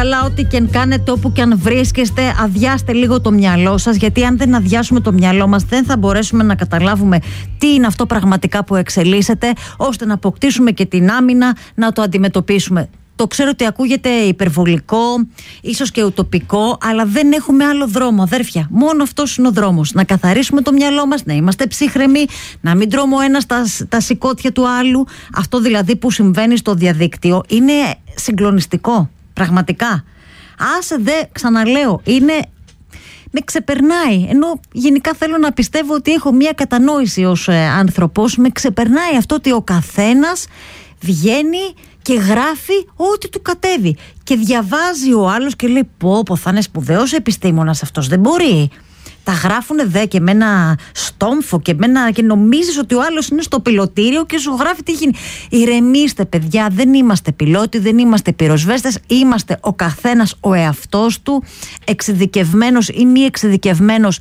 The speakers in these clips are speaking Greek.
καλά, ό,τι και αν κάνετε, όπου και αν βρίσκεστε, αδειάστε λίγο το μυαλό σας, γιατί αν δεν αδειάσουμε το μυαλό μας, δεν θα μπορέσουμε να καταλάβουμε τι είναι αυτό πραγματικά που εξελίσσεται, ώστε να αποκτήσουμε και την άμυνα να το αντιμετωπίσουμε. Το ξέρω ότι ακούγεται υπερβολικό, ίσως και ουτοπικό, αλλά δεν έχουμε άλλο δρόμο, αδέρφια. Μόνο αυτός είναι ο δρόμος. Να καθαρίσουμε το μυαλό μας, να είμαστε ψύχρεμοι, να μην τρώμε ο ένας τα σηκώτια του άλλου. Αυτό δηλαδή που συμβαίνει στο διαδίκτυο είναι συγκλονιστικό, πραγματικά. Άσε δε, ξαναλέω, με ξεπερνάει. Ενώ γενικά θέλω να πιστεύω ότι έχω μια κατανόηση ως άνθρωπος. Με ξεπερνάει αυτό ότι ο καθένας βγαίνει και γράφει ό,τι του κατέβει. Και διαβάζει ο άλλος και λέει πω θα είναι σπουδαίος επιστήμονας αυτός, δεν μπορεί. Τα γράφουνε δε και με ένα στόμφο και νομίζεις ότι ο άλλος είναι στο πιλωτήριο και σου γράφει τι γίνει. Ηρεμήστε παιδιά, δεν είμαστε πιλότοι, δεν είμαστε πυροσβέστες, είμαστε ο καθένας ο εαυτός του, εξειδικευμένος ή μη εξειδικευμένος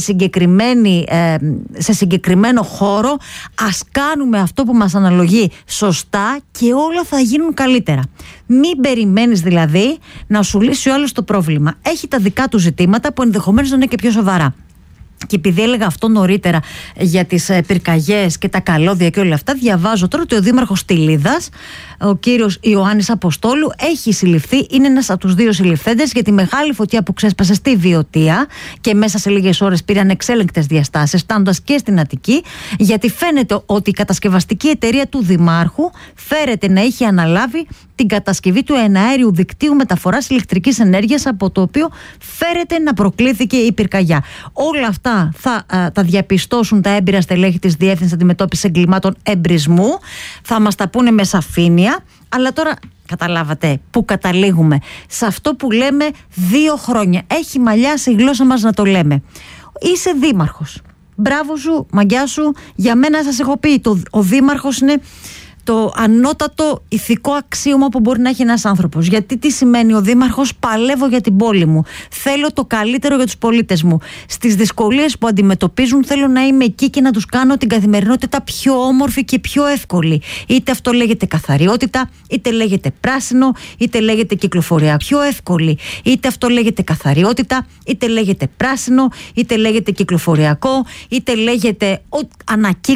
σε συγκεκριμένο χώρο. Ας κάνουμε αυτό που μας αναλογεί σωστά και όλα θα γίνουν καλύτερα. Μην περιμένεις δηλαδή να σου λύσει ο άλλος το πρόβλημα. Έχει τα δικά του ζητήματα που ενδεχομένως να είναι και πιο σοβαρά. Και επειδή έλεγα αυτό νωρίτερα για τις πυρκαγιές και τα καλώδια και όλα αυτά, διαβάζω τώρα ότι ο δήμαρχος Τιλίδας, ο κύριος Ιωάννης Αποστόλου, έχει συλληφθεί, είναι ένας από τους δύο συλληφθέντες για τη μεγάλη φωτιά που ξέσπασε στη Βιωτία και μέσα σε λίγες ώρες πήρε ανεξέλεγκτες διαστάσεις, φτάνοντας και στην Αττική, γιατί φαίνεται ότι η κατασκευαστική εταιρεία του δημάρχου φέρεται να έχει αναλάβει την κατασκευή του εναέριου δικτύου μεταφοράς ηλεκτρικής ενέργειας, από το οποίο φέρεται να προκλήθηκε η πυρκαγιά. Όλα αυτά θα τα διαπιστώσουν τα έμπειρα στελέχη της Διεύθυνσης Αντιμετώπισης Εγκλημάτων Εμπρισμού. Θα μας τα πούνε με σαφήνεια. Αλλά τώρα καταλάβατε που καταλήγουμε. Σε αυτό που λέμε 2 χρόνια. Έχει μαλλιάσει η γλώσσα μας να το λέμε. Είσαι δήμαρχος. Μπράβο σου, μαγκιά σου. Για μένα σας έχω πει, ο δήμαρχος είναι το ανώτατο ηθικό αξίωμα που μπορεί να έχει ένας άνθρωπος. Γιατί τι σημαίνει ο δήμαρχος? Παλεύω για την πόλη μου. Θέλω το καλύτερο για τους πολίτες μου. Στις δυσκολίες που αντιμετωπίζουν θέλω να είμαι εκεί και να τους κάνω την καθημερινότητα πιο όμορφη και πιο εύκολη. Είτε αυτό λέγεται καθαριότητα, είτε λέγεται πράσινο, είτε λέγεται κυκλοφορία πιο εύκολη. Είτε αυτό λέγεται καθαριότητα, είτε λέγεται πράσινο, είτε λέγεται κυκλοφοριακό, είτε λέγεται ανακύκλωση.